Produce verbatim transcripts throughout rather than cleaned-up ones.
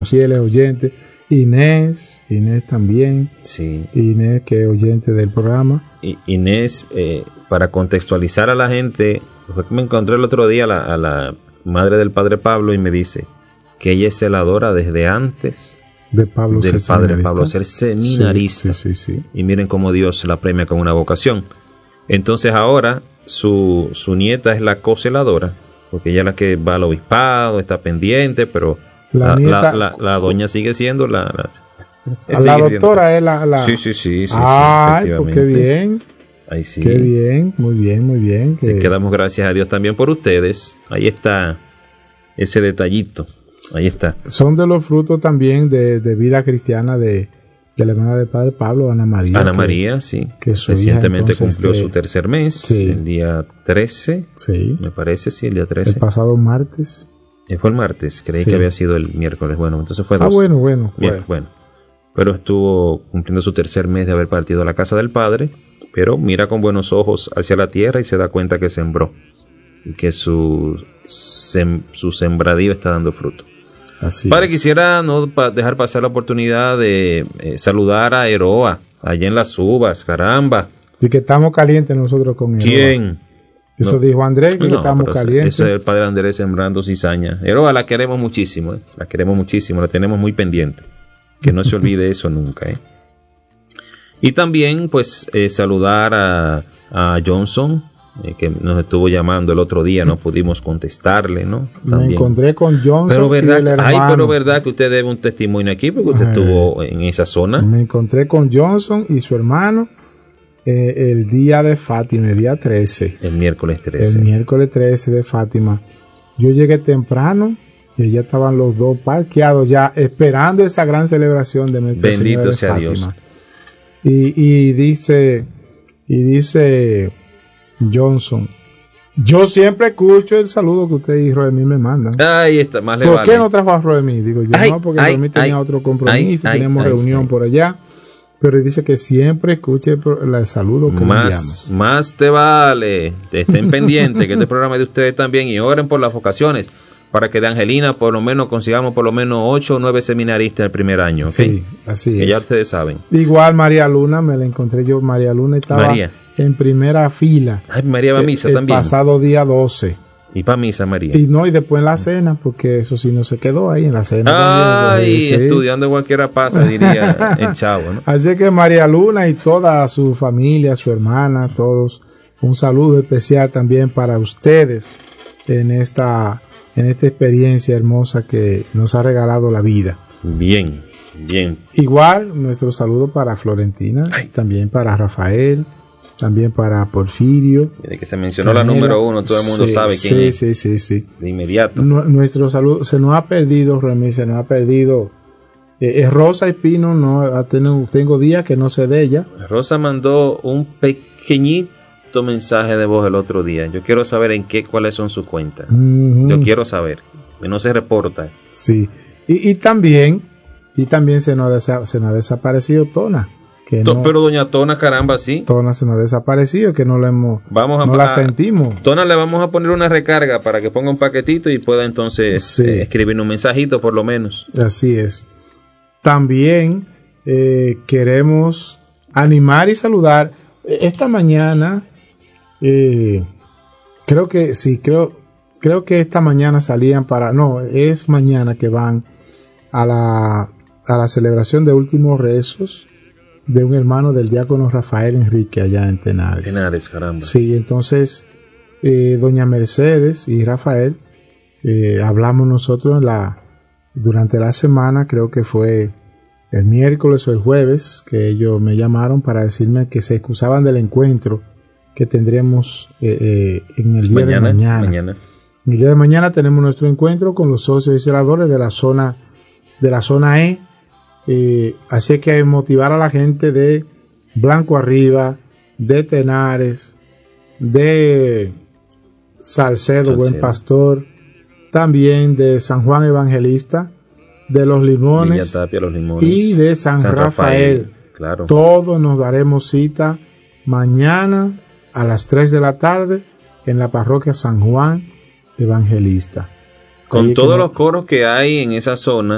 Sí, él es oyente. Inés, Inés también. Sí. Inés, que es oyente del programa. I- Inés, eh, para contextualizar a la gente, fue que me encontré el otro día a la, a la madre del padre Pablo y me dice que ella es celadora desde antes De Pablo del ser padre seminarista. Pablo ser seminarista. Sí, sí, sí, sí. Y miren cómo Dios la premia con una vocación. Entonces ahora su, su nieta es la coceladora, porque ella es la que va al obispado, está pendiente, pero La la, nieta- la, la, la doña sigue siendo la... la A sigue la siendo- doctora es la... la... Sí, sí, sí. sí, sí, Ay, pues qué efectivamente. bien. Ahí sí. Qué bien, muy bien, muy bien. Así que- que damos gracias a Dios también por ustedes. Ahí está ese detallito. Ahí está. Son de los frutos también de, de vida cristiana de, de la hermana del padre Pablo, Ana María. Ana que- María, sí. que su Recientemente hija, entonces, cumplió de- su tercer mes, Sí. el día trece, Sí, me parece, sí, el día el trece. pasado martes. Eh, Fue el martes, creí Sí. que había sido el miércoles. Bueno, entonces fue Ah, dos. bueno, bueno. Bien, bueno. bueno. Pero estuvo cumpliendo su tercer mes de haber partido a la casa del Padre, pero mira con buenos ojos hacia la tierra y se da cuenta que sembró y que su, sem- su sembradío está dando fruto. Así Padre, es. quisiera no pa- dejar pasar la oportunidad de eh, saludar a Eroa, allá en Las Uvas, caramba. Y que estamos calientes nosotros con él. ¿Quién? Eso No. dijo Andrés, que No, estamos pero calientes. ese es el padre Andrés sembrando cizaña. Eroa, la queremos muchísimo, ¿eh? La queremos muchísimo, la tenemos muy pendiente. Que no se olvide eso nunca, ¿eh? Y también, pues, eh, saludar a, a Johnson, eh, que nos estuvo llamando el otro día, no pudimos contestarle, ¿no? Me También. encontré con Johnson Pero y el verdad, ay, hermano. pero verdad que usted debe un testimonio aquí porque usted Ay. estuvo en esa zona. Me encontré con Johnson y su hermano eh, el día de Fátima, el día trece. El miércoles trece. El miércoles trece de Fátima. Yo llegué temprano y ya estaban los dos parqueados ya esperando esa gran celebración de Nuestra Bendito Señora de sea Fátima. Dios. Y, y dice y dice Johnson, yo siempre escucho el saludo que usted y Roemí me mandan. Ahí está, más le ¿Por vale. qué no trajo a Roemí? Digo yo, Ay, no, porque ay, Roemí tenía ay, otro compromiso, ay, teníamos ay, reunión ay. por allá. Pero dice que siempre escuche el, pro- el saludo que Más, enviamos. más te vale. Estén pendientes que este programa es de ustedes también y oren por las vocaciones para que de Angelina por lo menos consigamos por lo menos ocho o nueve seminaristas el primer año. ¿ok? Sí, así Que es. ya ustedes saben. Igual María Luna, me la encontré yo. María Luna estaba María. en primera fila. Ay, María va a el- misa el también. pasado día doce. Y para misa, María. Y no, y después en la cena, porque eso sí no se quedó ahí en la cena. Ay, también, sí. estudiando cualquiera pasa, diría el chavo, ¿no? Así que María Luna y toda su familia, su hermana, todos, un saludo especial también para ustedes en esta, en esta experiencia hermosa que nos ha regalado la vida. Bien, bien. Igual nuestro saludo para Florentina, Ay. también para Rafael, también para Porfirio. Desde que se mencionó la Canela. número uno, todo el mundo Sí, sabe quién sí, es. Sí, sí, sí. De inmediato. Nu- Nuestro saludo se nos ha perdido, Remy, se nos ha perdido. Eh, eh, Rosa y Pino, no ha tenido- tengo días que no sé de ella. Rosa mandó un pequeñito mensaje de voz el otro día. Yo quiero saber en qué, cuáles son sus cuentas. Ujú. Yo quiero saber. Que no se reporta. Sí. Y, y también, y también se nos, ha desa- se nos ha desaparecido Tona. Que To- no- Pero doña Tona, caramba, sí. Tona se nos ha desaparecido, que no la hemos, Vamos a, no la a- sentimos. Tona le vamos a poner una recarga para que ponga un paquetito y pueda entonces Sí. eh, escribir un mensajito por lo menos. Así es. También eh, queremos animar y saludar. Esta mañana, eh, creo que sí, creo, creo que esta mañana salían para, no, es mañana que van a la, a la celebración de últimos rezos de un hermano del diácono Rafael Enrique allá en Tenares. Tenares, caramba. Sí, entonces eh, doña Mercedes y Rafael eh, hablamos nosotros en la, durante la semana, creo que fue el miércoles o el jueves, que ellos me llamaron para decirme que se excusaban del encuentro que tendremos eh, eh, en el día Mañana, de mañana. mañana. El día de mañana tenemos nuestro encuentro con los socios y celadores de la zona de la zona E. Eh, así que motivar a la gente de Blanco Arriba, de Tenares, de Salcedo, Salcedo. Buen Pastor, también de San Juan Evangelista, de Los Limones Villa Tapia, Los Limones. y de San, Rafael. Claro. Todos nos daremos cita mañana a las tres de la tarde en la parroquia San Juan Evangelista. Con Ahí todos como- los coros que hay en esa zona,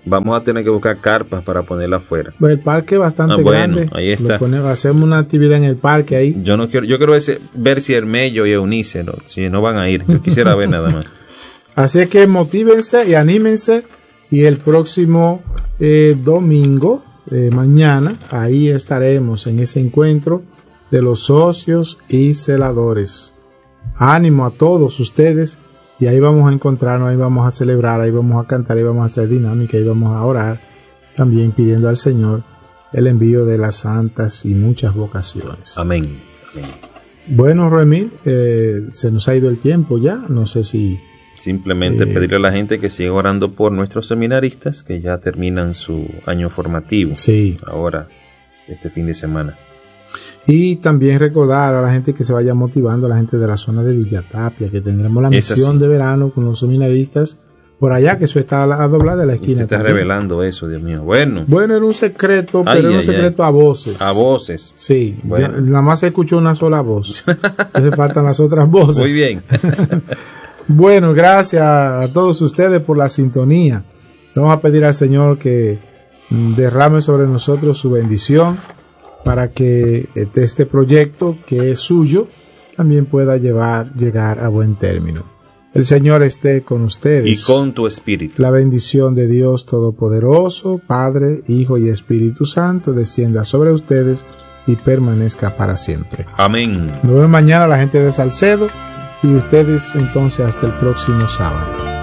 Vamos a tener que buscar carpas para ponerla afuera. Pues el parque es bastante ah, bueno, grande. Ahí está. Lo ponemos, hacemos una actividad en el parque ahí. Yo no quiero, yo quiero ese, ver si Hermello y Eunice, ¿no? Si no van a ir, yo quisiera ver nada más. Así es que motívense y anímense. Y el próximo eh, domingo, eh, mañana, ahí estaremos en ese encuentro de los socios y celadores. Ánimo a todos ustedes. Y ahí vamos a encontrarnos, ahí vamos a celebrar, ahí vamos a cantar, ahí vamos a hacer dinámica, ahí vamos a orar, también pidiendo al Señor el envío de las santas y muchas vocaciones. Amén. Amén. Bueno, Remil, eh, se nos ha ido el tiempo ya, no sé si... Simplemente eh, pedirle a la gente que siga orando por nuestros seminaristas que ya terminan su año formativo. Sí. Ahora, este fin de semana. Y también recordar a la gente que se vaya motivando, a la gente de la zona de Villatapia, que tendremos la misión de verano con los seminaristas por allá, que eso está a, la, a doblar de la esquina. Se está también revelando eso, Dios mío. Bueno. Bueno, era un secreto, Ay, pero ay, era un secreto ay. a voces. A voces. Sí. Bueno. Ya, nada más se escuchó una sola voz. Hace faltan las otras voces. Muy bien. Bueno, gracias a todos ustedes por la sintonía. Vamos a pedir al Señor que derrame sobre nosotros su bendición, para que este proyecto que es suyo también pueda llevar, llegar a buen término. El Señor esté con ustedes. Y con tu espíritu. La bendición de Dios Todopoderoso, Padre, Hijo y Espíritu Santo, descienda sobre ustedes y permanezca para siempre. Amén. Nos vemos mañana la gente de Salcedo y ustedes entonces hasta el próximo sábado.